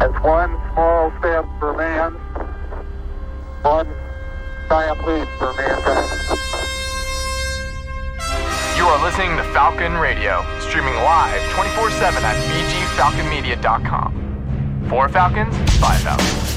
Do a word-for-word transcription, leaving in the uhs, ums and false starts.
That's one small step for man, one giant leap for mankind. You are listening to Falcon Radio, streaming live twenty-four seven at b g falcon media dot com. For Falcons, by Falcons.